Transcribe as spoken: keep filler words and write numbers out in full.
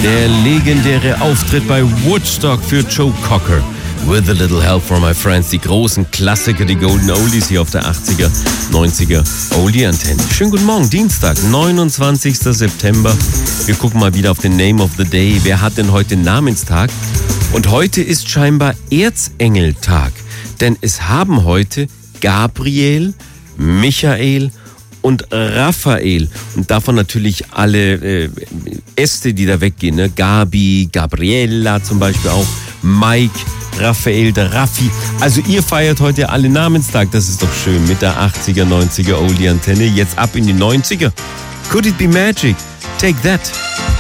Der legendäre Auftritt bei Woodstock für Joe Cocker. With a little help from my friends. Die großen Klassiker, die Golden Oldies hier auf der achtziger, neunziger Oldie-Antenne. Schönen guten Morgen, Dienstag, neunundzwanzigster September. Wir gucken mal wieder auf den Name of the Day. Wer hat denn heute Namenstag? Und heute ist scheinbar Erzengeltag. Denn es haben heute Gabriel, Michael und Raphael. Und davon natürlich alle äh, Äste, die da weggehen. Ne? Gabi, Gabriella zum Beispiel auch, Mike, Raphael, der Raffi. Also ihr feiert heute alle Namenstag. Das ist doch schön mit der achtziger, neunziger Oldie-Antenne. Jetzt ab in die neunziger. Could it be magic? Take that.